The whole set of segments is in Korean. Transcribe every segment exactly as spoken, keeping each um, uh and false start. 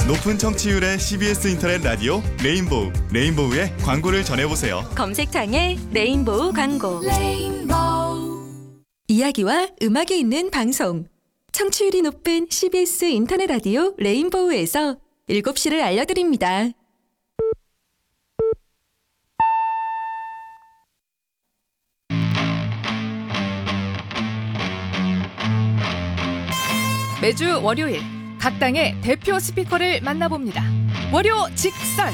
높은 청취율의 씨비에스 인터넷 라디오 레인보우, 레인보우의 광고를 전해보세요. 검색창에 레인보우 광고. 레인보우. 이야기와 음악이 있는 방송. 청취율이 높은 씨비에스 인터넷 라디오 레인보우에서 일곱 시를 알려드립니다. 매주 월요일 각 당의 대표 스피커를 만나봅니다. 월요 직설.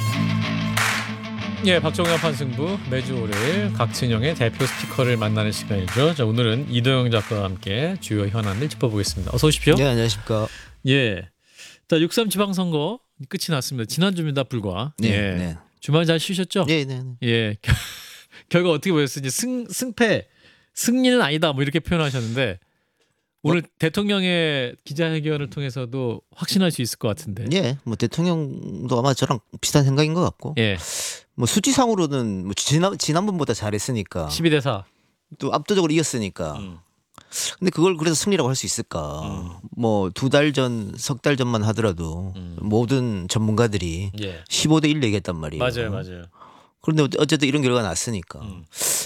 예, 박정현 판승부 매주 월요일 각 진영의 대표 스피커를 만나는 시간이죠. 자, 오늘은 이도영 작가와 함께 주요 현안을 짚어보겠습니다. 어서 오십시오. 네, 안녕하십니까. 예, 자, 육삼 지방선거 끝이 났습니다. 지난주입니다, 불과. 네, 예. 네. 주말 잘 쉬셨죠? 네, 네, 네. 예, 결과 어떻게 보였어요? 승 승패 승리는 아니다, 뭐 이렇게 표현하셨는데. 오늘 어? 대통령의 기자회견을 통해서도 확신할 수 있을 것 같은데. 예, 뭐 대통령도 아마 저랑 비슷한 생각인 것 같고. 예. 뭐 수치상으로는 뭐 지난 지난번보다 잘했으니까. 십이 대 사. 또 압도적으로 이겼으니까. 음. 근데 그걸 그래서 승리라고 할 수 있을까? 음. 뭐 두 달 전, 석 달 전만 하더라도 음. 모든 전문가들이 예. 십오 대 일로 얘기했단 말이에요. 맞아요, 맞아요. 그런데 어쨌든 이런 결과가 났으니까. 음.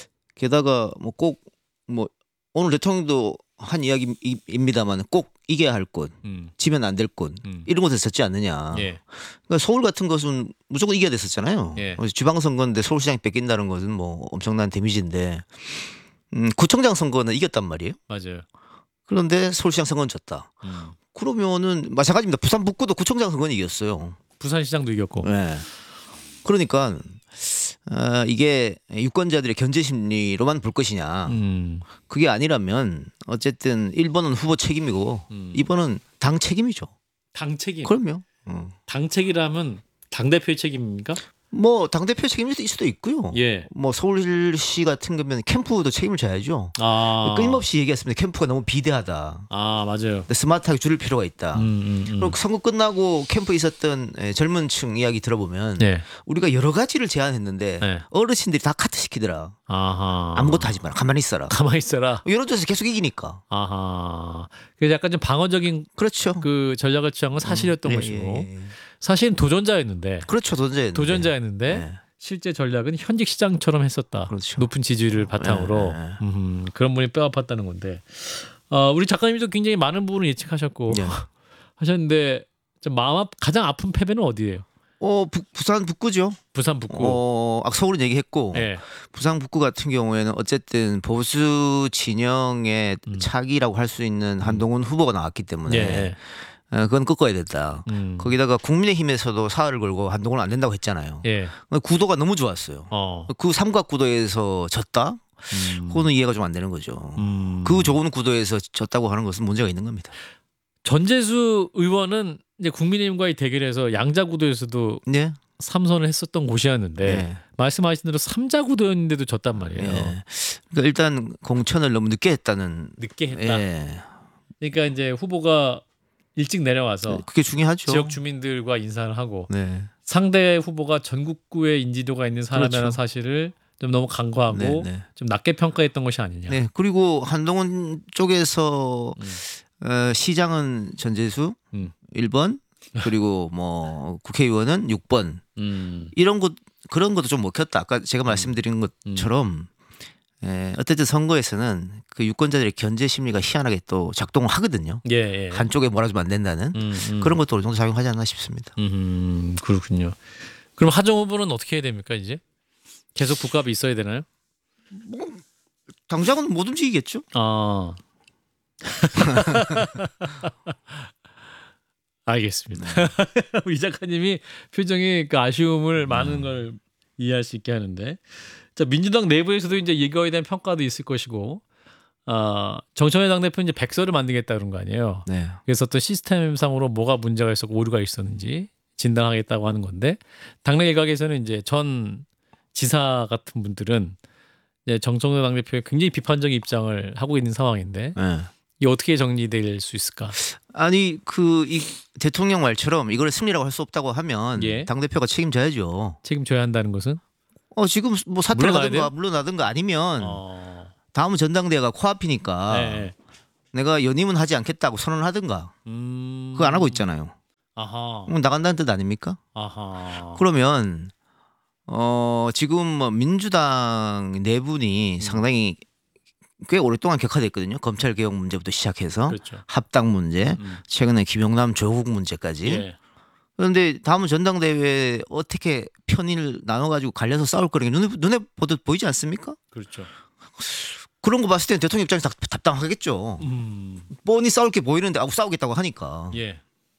게다가 뭐 꼭 뭐 오늘 대통령도 한 이야기입니다만 꼭 이겨야 할 곳, 음. 지면 안 될 곳, 음. 이런 곳에서 졌지 않느냐. 예. 그러니까 서울 같은 것은 무조건 이겨야 됐었잖아요. 예. 지방선거인데 서울시장이 뺏긴다는 것은 뭐 엄청난 데미지인데 음, 구청장 선거는 이겼단 말이에요. 맞아요. 그런데 서울시장 선거는 졌다. 음. 그러면은 마찬가지입니다. 부산 북구도 구청장 선거는 이겼어요. 부산시장도 이겼고. 네. 그러니까 어, 이게 유권자들의 견제 심리로만 볼 것이냐. 음. 그게 아니라면 어쨌든 일 번은 후보 책임이고 음. 이 번은 당 책임이죠. 당 책임? 그럼요. 어. 당 책임이라면 당대표의 책임입니까? 뭐 당대표 책임일 수도 있고요. 예. 뭐 서울시 같은 거면 캠프도 책임을 져야죠. 아. 끊임없이 얘기했습니다. 캠프가 너무 비대하다. 아, 맞아요. 스마트하게 줄일 필요가 있다. 음, 음, 음. 그리고 선거 끝나고 캠프에 있었던 젊은 층 이야기 들어보면 네. 우리가 여러 가지를 제안했는데 네. 어르신들이 다 카트 시키더라. 아하. 아무것도 하지 마라. 가만히 있어라. 가만히 있어라. 여론조사에서 계속 이기니까. 아하. 그래서 약간 좀 방어적인 그렇죠. 그 전략을 취한 건 사실이었던 음. 것이고. 예, 예. 사실은 도전자였는데. 그렇죠, 도전자였는데. 도전자였는데 네. 실제 전략은 현직 시장처럼 했었다. 그렇죠. 높은 지지율을 바탕으로 네. 음, 그런 분이 뼈아팠다는 건데. 어, 우리 작가님도 굉장히 많은 부분을 예측하셨고 네. 하셨는데 좀 마음 앞, 가장 아픈 패배는 어디예요? 어, 부, 부산 북구죠. 부산 북구. 어, 아, 서울은 얘기했고 네. 부산 북구 같은 경우에는 어쨌든 보수 진영의 음. 차기라고 할 수 있는 한동훈 후보가 나왔기 때문에. 네. 그건 꺾어야 된다. 음. 거기다가 국민의힘에서도 사활을 걸고 한동훈은 안 된다고 했잖아요. 예. 구도가 너무 좋았어요. 어. 그 삼각구도에서 졌다? 음. 그거는 이해가 좀 안 되는 거죠. 음. 그 좋은 구도에서 졌다고 하는 것은 문제가 있는 겁니다. 전재수 의원은 이제 국민의힘과의 대결에서 양자구도에서도 네. 삼선을 했었던 곳이었는데 네. 말씀하신 대로 삼자구도였는데도 졌단 말이에요. 네. 그러니까 일단 공천을 너무 늦게 했다는. 늦게 했다. 네. 그러니까 이제 후보가 일찍 내려와서 그게 중요하죠. 지역 주민들과 인사를 하고 네. 상대 후보가 전국구의 인지도가 있는 사람이라는 그렇죠. 사실을 좀 너무 간과하고 네, 네. 좀 낮게 평가했던 것이 아니냐. 네. 그리고 한동훈 쪽에서 음. 어, 시장은 전재수 음. 일 번 그리고 뭐 국회의원은 육 번 음. 이런 것 그런 것도 좀 먹혔다. 아까 제가 말씀드린 것처럼 예, 어쨌든 선거에서는 그 유권자들의 견제 심리가 희한하게 또 작동을 하거든요. 예, 예. 한쪽에 몰아주면 안 된다는 음, 음. 그런 것도 어느 정도 작용하지 않나 싶습니다. 음, 그렇군요. 그럼 하정 후보는 어떻게 해야 됩니까 이제? 계속 국갑이 있어야 되나요? 뭐 당장은 못 움직이겠죠. 아, 알겠습니다. 이 작가님이 표정이 그 아쉬움을 많은 걸 이해할 수 있게 하는데. 자, 민주당 내부에서도 이제 이거에 대한 평가도 있을 것이고, 어, 정청래 당대표 이제 백서를 만들겠다 그런 거 아니에요. 네. 그래서 또 시스템상으로 뭐가 문제가 있었고 오류가 있었는지 진단하겠다고 하는 건데, 당내 일각에서는 이제 전 지사 같은 분들은 이제 정청래 당대표에 굉장히 비판적인 입장을 하고 있는 상황인데, 네. 이게 어떻게 정리될 수 있을까? 아니 그 이 대통령 말처럼 이걸 승리라고 할 수 없다고 하면 예. 당 대표가 책임져야죠. 책임져야 한다는 것은? 어 지금 뭐 사퇴를 하든가 물러나든가 아니면 어... 다음 전당대회가 코앞이니까 네. 내가 연임은 하지 않겠다고 선언을 하든가 음... 그거 안 하고 있잖아요. 아하. 그럼 나간다는 뜻 아닙니까? 아하. 그러면 어 지금 뭐 민주당 내분이 음. 상당히 꽤 오랫동안 격화됐거든요. 검찰 개혁 문제부터 시작해서 그렇죠. 합당 문제, 음. 최근에 김용남 조국 문제까지. 예. 그런데 다음은 전당대회 어떻게 편을 나눠가지고 갈려서 싸울 거는 게 눈에 눈에 보듯 보이지 않습니까? 그렇죠. 그런 거 봤을 때는 대통령 입장에서 답- 답답하겠죠. 음. 뻔히 싸울 게 보이는데 아우 싸우겠다고 하니까. 예.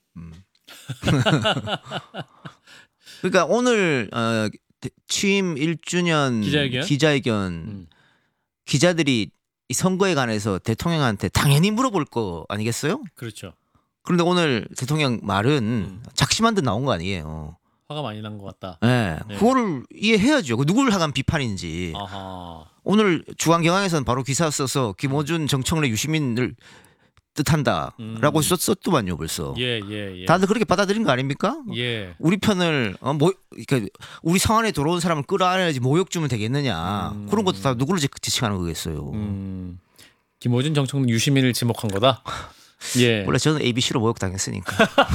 그러니까 오늘 어, 대- 취임 일 주년 기자회견? 기자회견 음. 기자들이 이 선거에 관해서 대통령한테 당연히 물어볼 거 아니겠어요? 그렇죠. 그런데 오늘 대통령 말은 음. 작심한 듯 나온 거 아니에요. 화가 많이 난 것 같다. 네. 네. 그거를 이해해야죠. 그 누구를 향한 비판인지. 아하. 오늘 주간경향에서는 바로 기사 써서 김어준, 정청래, 유시민을 뜻한다라고 음. 썼, 썼더만요 벌써. 예, 예, 예. 다들 그렇게 받아들인 거 아닙니까? 예. 우리 편을 어, 뭐 그러니까 우리 상황에 들어온 사람을 끌어안아야지 모욕 주면 되겠느냐. 음. 그런 것도 다 누구를 지- 지칭하는 거겠어요. 음. 김호준, 정청래, 유시민을 지목한 거다. 예. 원래 저는 에이비씨로 모욕 당했으니까.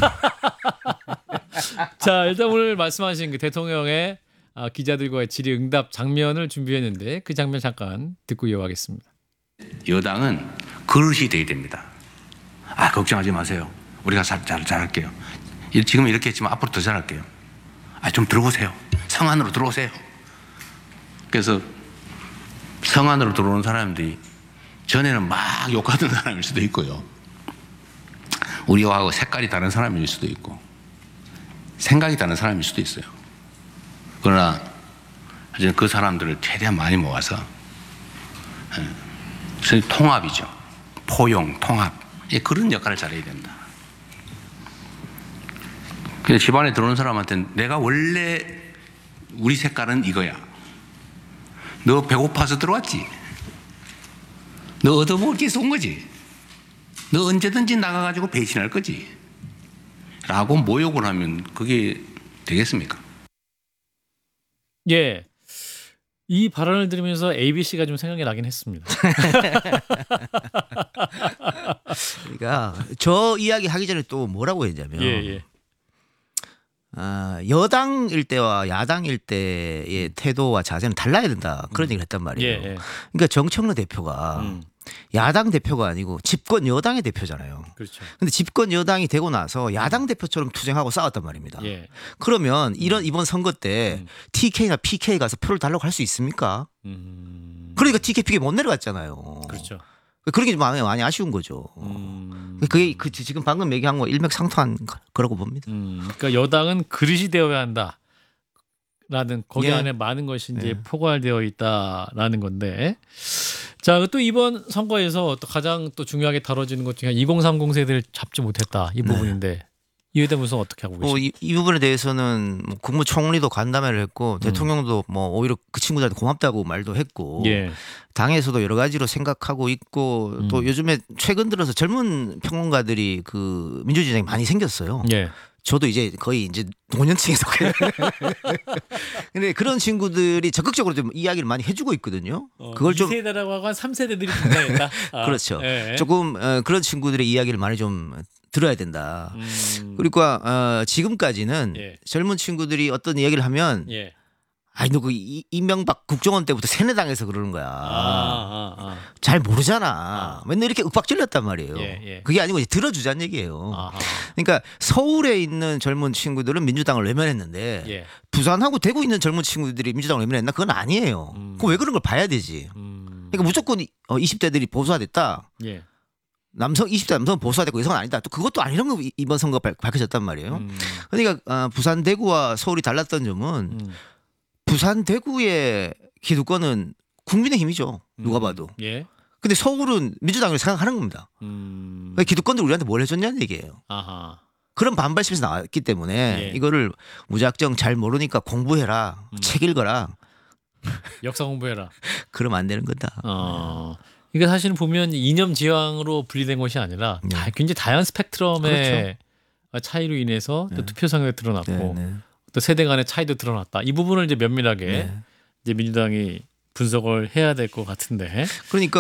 자, 일단 오늘 말씀하신 그 대통령의 아, 기자들과의 질의응답 장면을 준비했는데 그 장면 잠깐 듣고 이어가겠습니다. 여당은 그릇이 돼야 됩니다. 아, 걱정하지 마세요. 우리가 잘, 잘, 잘할게요. 이- 지금 이렇게 했지만 앞으로 더 잘할게요. 아, 좀 들어오세요. 성 안으로 들어오세요. 그래서 성 안으로 들어오는 사람들이 전에는 막 욕하던 사람일 수도 있고요. 우리와 색깔이 다른 사람일 수도 있고 생각이 다른 사람일 수도 있어요. 그러나 이제 그 사람들을 최대한 많이 모아서 저희 통합이죠. 포용, 통합. 예, 그런 역할을 잘해야 된다. 그래서 집안에 들어오는 사람한테는 내가 원래 우리 색깔은 이거야. 너 배고파서 들어왔지? 너 얻어먹을 게 있어 온 거지? 너 언제든지 나가가지고 배신할 거지? 라고 모욕을 하면 그게 되겠습니까? 예. 이 발언을 들으면서 에이비씨가 좀 생각이 나긴 했습니다. 그러니까 저 이야기 하기 전에 또 뭐라고 했냐면 예, 예. 아, 여당일 때와 야당일 때의 태도와 자세는 달라야 된다. 그런 얘기를 했단 말이에요. 예, 예. 그러니까 정청래 대표가 음, 야당 대표가 아니고 집권 여당의 대표잖아요. 그렇죠. 근데 집권 여당이 되고 나서 야당 대표처럼 투쟁하고 싸웠단 말입니다. 예. 그러면 이런 이번 선거 때 음. 티케이나 피케이 가서 표를 달라고 할 수 있습니까? 음, 그러니까 티케이, 피케이 못 내려갔잖아요. 그렇죠. 그런 게 많이, 많이 아쉬운 거죠. 음, 그게 그 지금 방금 얘기한 거 일맥상통한 거라고 봅니다. 음, 그러니까 여당은 그릇이 되어야 한다. 라는 거기 예. 안에 많은 것이 이제 예. 포괄되어 있다라는 건데, 자, 또 이번 선거에서 또 가장 또 중요하게 다뤄지는 것 중에 이공삼공 세대를 잡지 못했다 이 부분인데 이에 대한 분석 어떻게 하고 어, 계십니까? 이, 이 부분에 대해서는 뭐 국무총리도 간담회를 했고 대통령도 뭐 오히려 그 친구들한테 고맙다고 말도 했고 예, 당에서도 여러 가지로 생각하고 있고 음. 또 요즘에 최근 들어서 젊은 평론가들이 그 민주주의장이 많이 생겼어요. 예, 저도 이제 거의 이제 노년층에 속해요. 근데 그런 친구들이 적극적으로 좀 이야기를 많이 해주고 있거든요. 어, 그걸 좀 이 세대라고 하고 한 삼 세대들이 등장했다. 아, 그렇죠. 예. 조금 어, 그런 친구들의 이야기를 많이 좀 들어야 된다. 음, 그리고 어, 지금까지는 예. 젊은 친구들이 어떤 이야기를 하면 예, 아니 너 그 이명박 국정원 때부터 세뇌당해서 그러는 거야. 아, 아, 아, 잘 모르잖아. 아. 맨날 이렇게 윽박질렀단 말이에요. 예, 예. 그게 아니고 이제 들어주자는 얘기예요. 아하. 그러니까 서울에 있는 젊은 친구들은 민주당을 외면했는데 예, 부산하고 대구 있는 젊은 친구들이 민주당을 외면했나? 그건 아니에요. 음. 그럼 왜 그런 걸 봐야 되지. 음, 그러니까 무조건 어, 이십 대들이 보수화됐다. 예, 남성 이십 대 남성은 보수화됐고 여성은 아니다. 또 그것도 아니란 거 이번 선거 발- 밝혀졌단 말이에요. 음, 그러니까 어, 부산 대구와 서울이 달랐던 점은 음, 부산 대구의 기득권은 국민의힘이죠. 누가 음, 봐도. 예, 근데 서울은 민주당을 생각하는 겁니다. 음, 그러니까 기득권들 우리한테 뭘 해줬냐는 얘기예요. 아하. 그런 반발심에서 나왔기 때문에 예. 이거를 무작정 잘 모르니까 공부해라, 음. 책 읽어라. 역사 공부해라. 그러면 안 되는 거다. 어, 이게 사실은 보면 이념지향으로 분리된 것이 아니라 네. 다, 굉장히 다양한 스펙트럼의 그렇죠. 차이로 인해서 또 네. 투표 성향이 드러났고 네, 네. 또 세대 간의 차이도 드러났다. 이 부분을 이제 면밀하게 네. 이제 민주당이 분석을 해야 될 것 같은데. 그러니까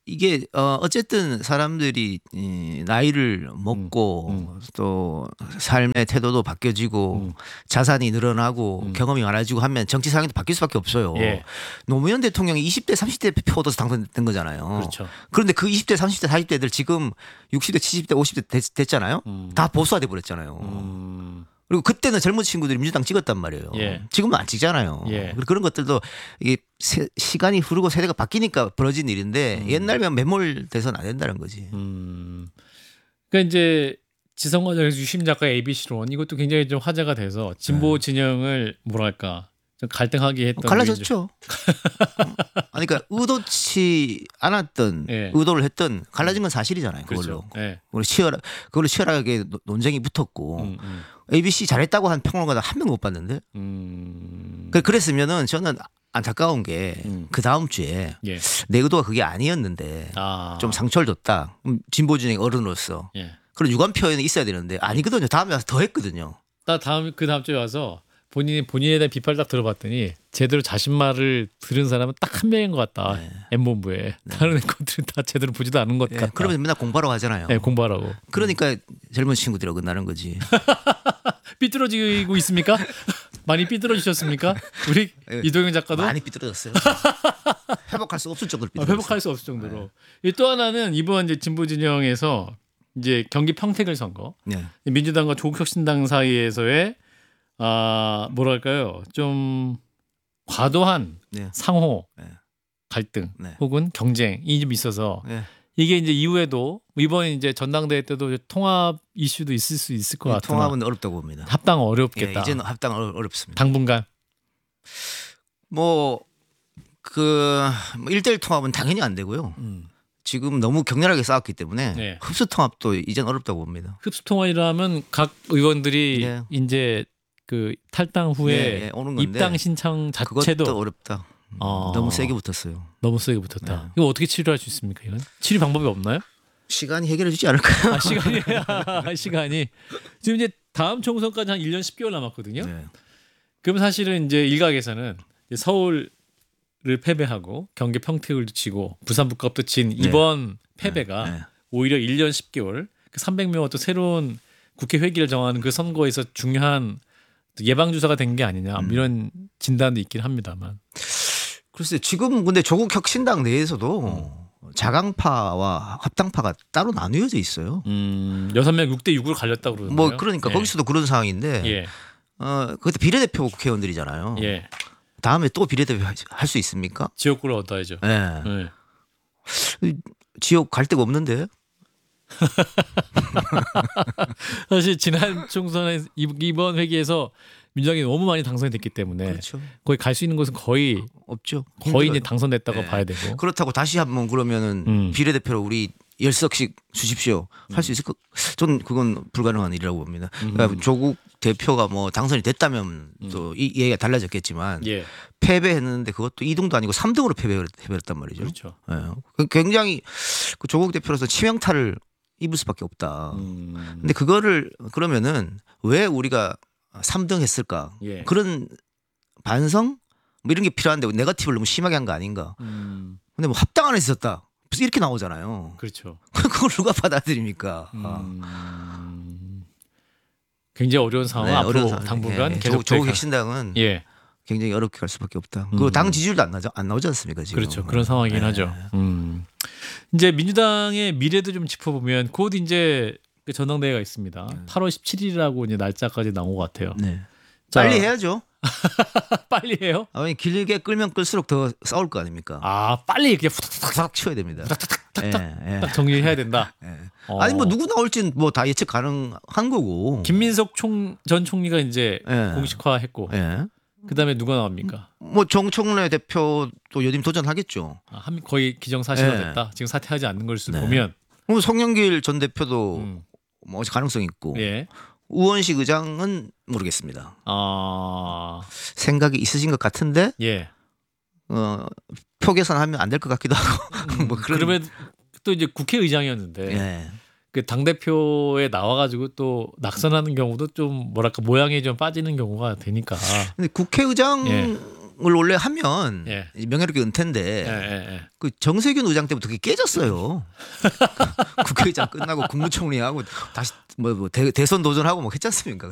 이게 어 어쨌든 사람들이 이 나이를 먹고 음, 음. 또 삶의 태도도 바뀌어지고 음. 자산이 늘어나고 음. 경험이 많아지고 하면 정치 상황도 바뀔 수밖에 없어요. 예. 노무현 대통령이 이십 대 삼십 대 표 얻어서 당선된 거잖아요. 그렇죠. 그런데 그 이십 대 삼십 대 사십 대들 지금 육십 대 칠십 대 오십 대 됐, 됐잖아요. 음. 다 보수화돼 버렸잖아요. 음. 그리고 그때는 젊은 친구들이 민주당 찍었단 말이에요. 예. 지금은 안 찍잖아요. 예. 그런 것들도 이게 세, 시간이 흐르고 세대가 바뀌니까 벌어진 일인데 음. 옛날면 매몰돼서는 안 된다는 거지. 음. 그러니까 이제 지성 과정에서 유심 작가의 에이비씨론 이것도 굉장히 좀 화제가 돼서 진보 진영을 뭐랄까 좀 갈등하게 했던 갈라졌죠. 아니 그러니까 의도치 않았던 예. 의도를 했던 갈라진 건 사실이잖아요. 그걸로. 그렇죠. 예. 그걸로 치열하 그걸로 치열하게 노- 논쟁이 붙었고 음, 음. 에이비씨 잘했다고 한 평론가도 한 명 못 봤는데. 음. 그- 그랬으면은 저는 안타까운 게 음. 그 다음 주에 예. 내 의도가 그게 아니었는데 아. 좀 상처를 줬다. 그럼 진보 진영의 어른으로서 예. 그런 유감 표현이 있어야 되는데 아니거든요. 다음에 와서 더 했거든요. 나 다음 그 다음 주에 와서 본인이 본인에 대한 비판을 딱 들어봤더니 제대로 자신 말을 들은 사람은 딱 한 명인 것 같다. 네. 엠본부에 다른 것들은 다 제대로 보지도 않은 것 예, 같다. 그러면 맨날 공부하라고 하잖아요. 네, 공부하라고. 그러니까 젊은 친구들이 어긋나는 거지. 삐뚤어지고 있습니까? 많이 삐뚤어지셨습니까? 우리 예, 이도영 작가도 많이 삐뚤어졌어요. 회복할 수 없을 정도로 아, 삐뚤어졌어요. 회복할 수 없을 정도로. 이 또 하나는 이번 이제 진보 진영에서 이제 경기 평택을 선거 네. 민주당과 조국혁신당 사이에서의 아 뭐랄까요 좀 과도한 네. 상호 네. 갈등 네. 혹은 경쟁이 좀 있어서 네. 이게 이제 이후에도 이번 이제 전당대회 때도 통합 이슈도 있을 수 있을 것 이 같아요. 통합은 어렵다고 봅니다. 합당 예, 어렵겠다. 이제는 합당 어렵- 어렵습니다. 당분간. 뭐 그 일대일 통합은 당연히 안 되고요. 음. 지금 너무 격렬하게 싸웠기 때문에 네. 흡수 통합도 이제는 어렵다고 봅니다. 흡수 통합이라면 각 의원들이 네. 이제 그 탈당 후에 네, 네, 오는 건데 입당 신청 자체도 그것도 어렵다. 아. 너무 세게 붙었어요. 너무 세게 붙었다. 네. 이거 어떻게 치료할 수 있습니까? 이건 치료 방법이 없나요? 시간이 해결해 주지 않을까요? 아, 시간이 시간이 지금 이제 다음 총선까지 한 일 년 십 개월 남았거든요. 네. 그럼 사실은 이제 일각에서는 이제 서울을 패배하고 경기 평택을 지고 부산 북갑도 진 네. 이번 패배가 네, 네. 오히려 일 년 십 개월 그 삼백 명의 또 새로운 국회 회기를 정하는 그 선거에서 중요한 예방 주사가 된 게 아니냐 음. 이런 진단도 있긴 합니다만. 글쎄 지금 근데 조국 혁신당 내에서도 자강파와 합당파가 따로 나뉘어져 있어요. 음, 여섯 명 육 대 육으로 갈렸다고 그러는데요. 뭐 그러니까 예. 거기서도 그런 상황인데 예. 어 그때 비례대표 국회의원들이잖아요. 예. 다음에 또 비례대표 할 수 있습니까? 지역구를 얻어야죠. 예. 예. 지역 갈 데가 없는데. 사실 지난 총선에 이- 이번 회기에서 민주당이 너무 많이 당선이 됐기 때문에 그렇죠. 거기 갈 수 있는 곳은 거의 없죠. 거의 이제 힘들어요. 당선됐다고 네. 봐야 되고. 그렇다고 다시 한번 그러면은 음. 비례대표로 우리 열 석씩 주십시오. 할 수 있을 것? 저는 그건 불가능한 일이라고 봅니다. 음. 그러니까 조국 대표가 뭐 당선이 됐다면 또 이 얘기가 달라졌겠지만 예. 패배했는데 그것도 이 등도 아니고 삼 등으로 패배했단 말이죠. 그렇죠. 예. 그 굉장히 그 조국 대표로서 치명타를 입을 수밖에 없다. 음. 근데 그거를 그러면은 왜 우리가 삼 등 했을까? 예. 그런 반성 뭐 이런 게 필요한데 네거티브를 너무 심하게 한 거 아닌가? 음. 근데 뭐 합당 안 했었다. 이렇게 나오잖아요. 그렇죠. 그걸 누가 받아들입니까? 아. 음. 굉장히 어려운 상황 네, 앞으로 어려운 상황. 당분간 예, 예. 계속 조국, 조국 될 혁신당은 예. 굉장히 어렵게 갈 수밖에 없다. 그리고 음. 당 지지율도 안 나죠, 안 나오지 않습니까 지금? 그렇죠. 그런 상황이긴 네. 하죠. 음. 이제 민주당의 미래도 좀 짚어보면 곧 이제 그 전당대회가 있습니다. 팔월 십칠일이라고 이제 날짜까지 나온 것 같아요. 네. 자, 빨리 해야죠. 빨리 해요? 아니 길게 끌면 끌수록 더 싸울 거 아닙니까? 아 빨리 이렇게 후다닥 탁 치워야 됩니다. 예, 예. 딱 정리해야 된다. 예. 어. 아니 뭐 누구 나올지는 뭐 다 예측 가능한 거고. 김민석 총, 전 총리가 이제 예. 공식화했고 예. 그다음에 누가 나옵니까? 뭐 정청래 대표도 여dim 도전하겠죠. 아, 한, 거의 기정사실화 예. 됐다. 지금 사퇴하지 않는 걸 네. 보면 뭐 송영길 전 대표도 음. 뭐 가능성이 있고. 예. 우원식 의장은 모르겠습니다. 아, 생각이 있으신 것 같은데 예. 어, 표 계산하면 안 될 것 같기도 하고. 뭐 그런. 그러면 또 이제 국회의장이었는데 예. 그 당 대표에 나와가지고 또 낙선하는 경우도 좀 뭐랄까 모양이 좀 빠지는 경우가 되니까. 근데 국회의장은 원래 하면 예. 명예롭게 은퇴인데 예, 예, 예. 그 정세균 의장 때부터 그게 깨졌어요. 국회의장 끝나고 국무총리하고 다시 뭐, 뭐 대, 대선 도전하고 뭐 했지 않습니까?